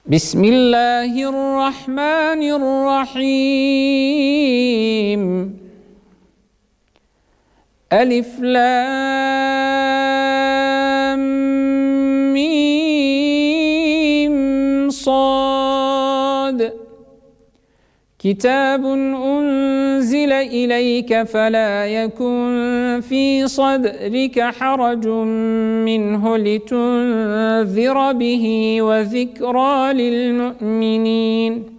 بسم الله الرحمن الرحيم. ألف لام ميم صاد. كتاب أنزل إليك فلا يكن في صدرك حرج منه لتنذر به وذكرى للمؤمنين.